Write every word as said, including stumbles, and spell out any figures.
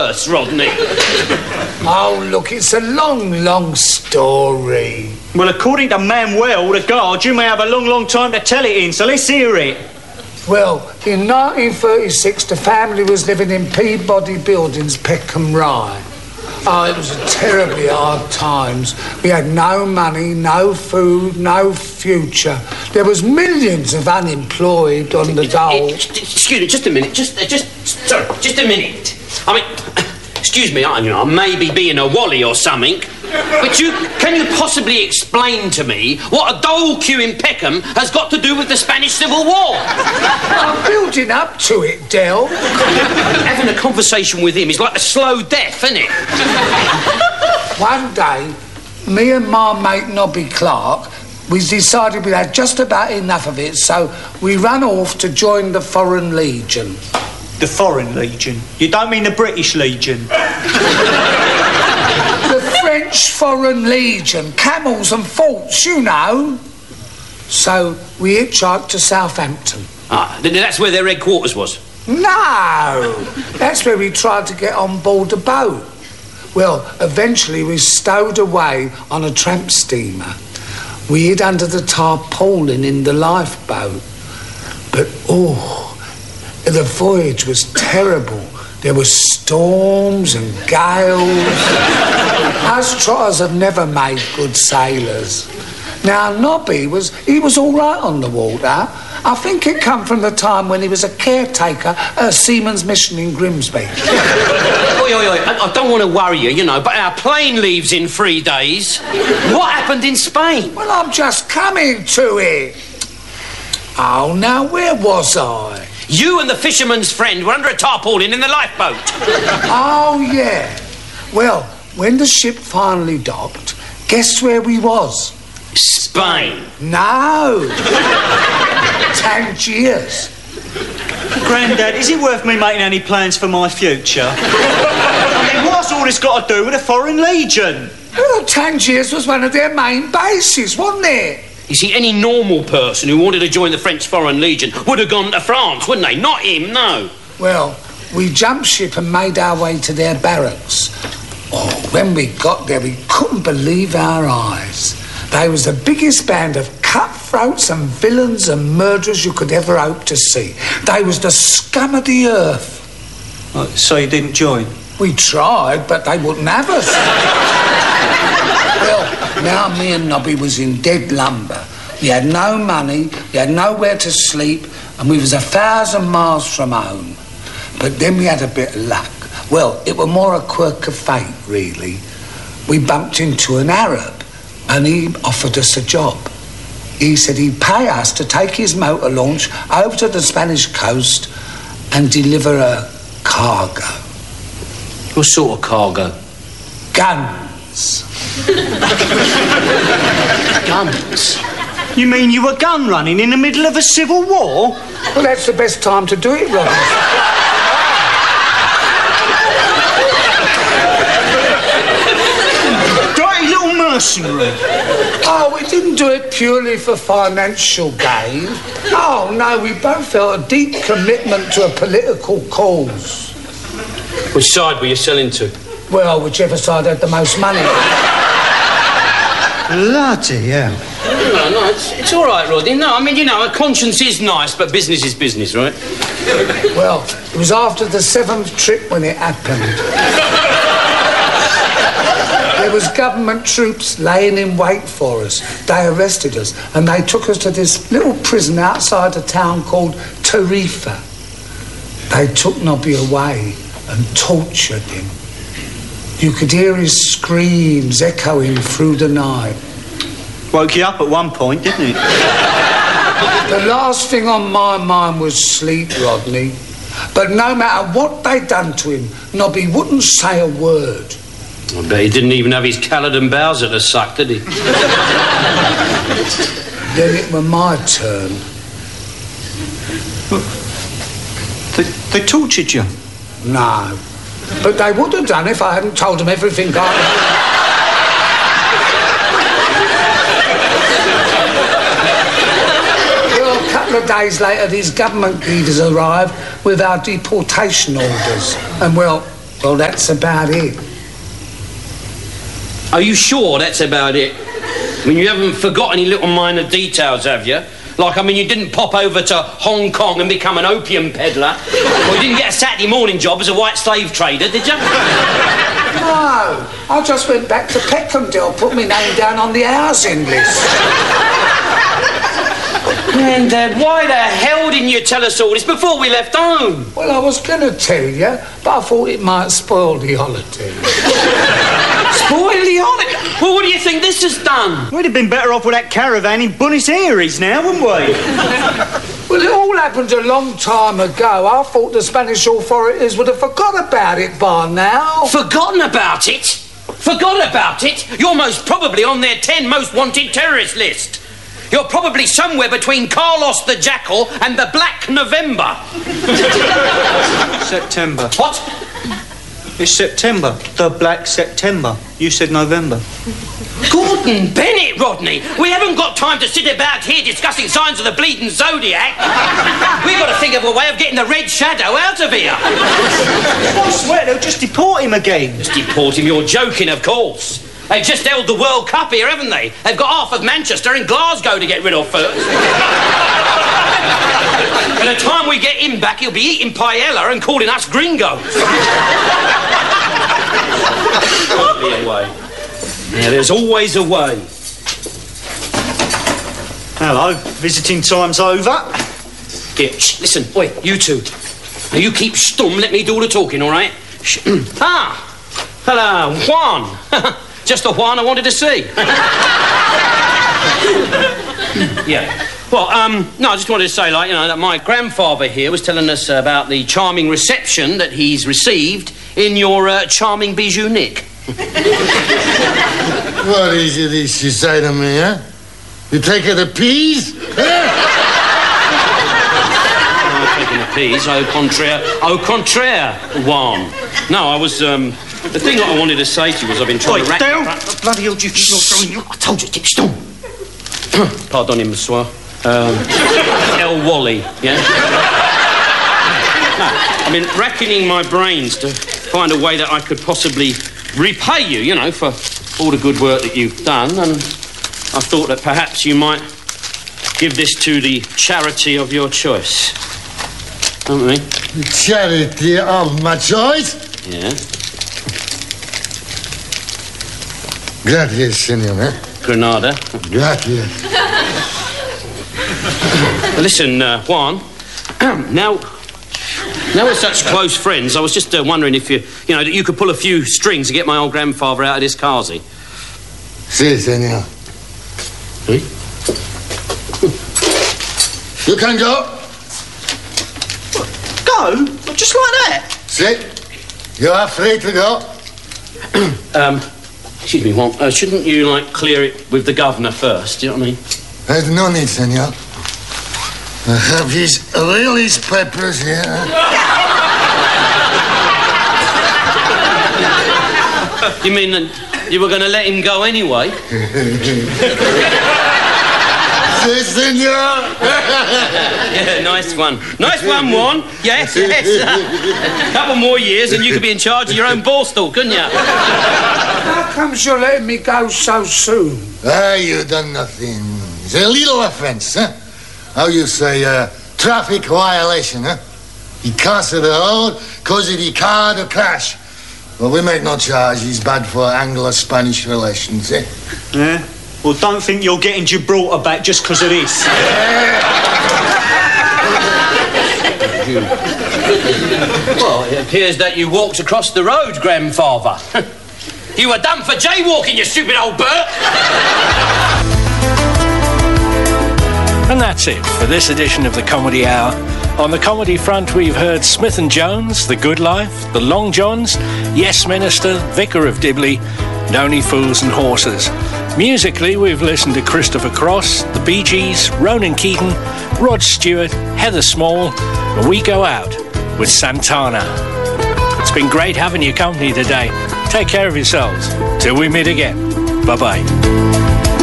worse, Rodney? Oh, look, it's a long, long story. Well, according to Manuel, the guard, you may have a long, long time to tell it in, so let's hear it. Well, in nineteen thirty-six, the family was living in Peabody Buildings, Peckham Rye. Oh, it was a terribly hard times. We had no money, no food, no future. There was millions of unemployed on the dole. Excuse me, just a minute. Just, uh, just, sorry, just a minute. I mean, excuse me, I, you know, I may be being a wally or something, but you, can you possibly explain to me what a dole queue in Peckham has got to do with the Spanish Civil War? I'm building up to it, Del. Having a conversation with him is like a slow death, isn't it? One day, me and my mate Nobby Clark, we decided we had just about enough of it, so we ran off to join the Foreign Legion. The Foreign Legion? You don't mean the British Legion? The French Foreign Legion, camels and forts, you know. So we hitchhiked to Southampton. Ah, that's where their headquarters was? No! That's where we tried to get on board a boat. Well, eventually we stowed away on a tramp steamer. We hid under the tarpaulin in the lifeboat. But, oh, the voyage was terrible. There were storms and gales. Us trotters have never made good sailors. Now, Nobby was, he was all right on the water. I think it come from the time when he was a caretaker at a seaman's mission in Grimsby. Oi, oi, oi, I, I don't want to worry you, you know, but our plane leaves in three days. What happened in Spain? Well, I'm just coming to it. Oh, now, where was I? You and the fisherman's friend were under a tarpaulin in the lifeboat. Oh, yeah. Well, when the ship finally docked, guess where we was? Spain. No. Tangiers. Grandad, is it worth me making any plans for my future? I mean, what's all this got to do with the Foreign Legion? Well, Tangiers was one of their main bases, wasn't it? You see, any normal person who wanted to join the French Foreign Legion would have gone to France, wouldn't they? Not him, no. Well, we jumped ship and made our way to their barracks. Oh, when we got there, we couldn't believe our eyes. They was the biggest band of cutthroats and villains and murderers you could ever hope to see. They was the scum of the earth. Oh, so you didn't join? We tried, but they wouldn't have us. Well, now me and Nobby was in dead lumber. We had no money, we had nowhere to sleep, and we was a thousand miles from home. But then we had a bit of luck. Well, it was more a quirk of fate, really. We bumped into an Arab, and he offered us a job. He said he'd pay us to take his motor launch over to the Spanish coast and deliver a cargo. What sort of cargo? Guns. Guns? You mean you were gun running in the middle of a civil war? Well, that's the best time to do it, Robert. Mercenary. Oh, we didn't do it purely for financial gain. Oh, no, we both felt a deep commitment to a political cause. Which side were you selling to? Well, whichever side had the most money. Bloody hell. No, no, it's, it's all right, Roddy. No, I mean, you know, a conscience is nice, but business is business, right? Well, it was after the seventh trip when it happened. There was government troops laying in wait for us. They arrested us and they took us to this little prison outside a town called Tarifa. They took Nobby away and tortured him. You could hear his screams echoing through the night. Woke you up at one point, didn't it? The last thing on my mind was sleep, Rodney. But no matter what they'd done to him, Nobby wouldn't say a word. I bet he didn't even have his Caledon Bowser to suck, did he? Then it was my turn. They, they tortured you? No. But they would have done if I hadn't told them everything I Well, a couple of days later, these government leaders arrived with our deportation orders. And, well, Well, that's about it. Are you sure that's about it? I mean, you haven't forgot any little minor details, have you? Like, I mean, you didn't pop over to Hong Kong and become an opium peddler. Or you didn't get a Saturday morning job as a white slave trader, did you? No, I just went back to Peckhamdale, put my name down on the housing list. Grandad, why the hell didn't you tell us all this before we left home? Well, I was going to tell you, but I thought it might spoil the holiday. Spoil the holiday? Well, what do you think this has done? We'd have been better off with that caravan in Buenos Aires now, wouldn't we? Well, it all happened a long time ago. I thought the Spanish authorities would have forgot about it by now. Forgotten about it? Forgot about it? You're most probably on their ten most wanted terrorist list. You're probably somewhere between Carlos the Jackal and the Black November. September. What? It's September. The Black September. You said November. Gordon Bennett, Rodney. We haven't got time to sit about here discussing signs of the bleeding zodiac. We've got to think of a way of getting the Red Shadow out of here. I swear they'll just deport him again. Just deport him? You're joking, of course. They've just held the World Cup here, haven't they? They've got half of Manchester and Glasgow to get rid of first. By the time we get him back, he'll be eating paella and calling us gringos. There'll be a way. Yeah, there's always a way. Hello, visiting time's over. Here, shh, listen, oi, you two. Now you keep stum, let me do all the talking, all right? Shh. Ah, hello, Juan. Just the Juan I wanted to see. Yeah. Well, um, no, I just wanted to say, like, you know, that my grandfather here was telling us about the charming reception that he's received in your uh, charming bijou Nick. What is it you say to me, huh? You taking the peas? No, taking the peas. Au contraire. Au contraire, Juan. No, I was, um... The thing that I wanted to say to you was I've been trying Oi, to rack... down! Ra- bloody hell, you keep on throwing you... I told you, keep still. Pardon him, monsieur. Um, El Wally, yeah? No, I've been racking my brains to find a way that I could possibly repay you, you know, for all the good work that you've done, and I thought that perhaps you might give this to the charity of your choice. Don't we? The charity of my choice? Yeah. Gracias, senor. Granada. Gracias. Listen, uh, Juan, now, now we're such close friends, I was just uh, wondering if you, you know, that you could pull a few strings to get my old grandfather out of this carsy. Si, senor. Hmm? You can go. Go? Just like that? Si. You are free to go. um, excuse me, Juan, uh, shouldn't you, like, clear it with the governor first, do you know what I mean? There's no need, senor. I have his release papers here. You mean that you were going to let him go anyway? Si, senor. Yeah, nice one. Nice one, Juan. Yes, yes. A couple more years and you could be in charge of your own borstal, couldn't you? How comes you're letting me go so soon? Ah, you done nothing. It's a little offence, huh? How you say, uh, traffic violation, huh? He crossed the road because he car to crash. Well, we make no charge. He's bad for Anglo-Spanish relations, eh? Yeah? Well, don't think you're getting Gibraltar back just because of this. Well, it appears that you walked across the road, grandfather. You were done for jaywalking, you stupid old Bert. And that's it for this edition of the Comedy Hour. On the comedy front, we've heard Smith and Jones, The Good Life, The Long Johns, Yes Minister, Vicar of Dibley, and Only Fools and Horses. Musically, we've listened to Christopher Cross, The Bee Gees, Ronan Keating, Rod Stewart, Heather Small, and we go out with Santana. It's been great having your company today. Take care of yourselves. Till we meet again. Bye-bye.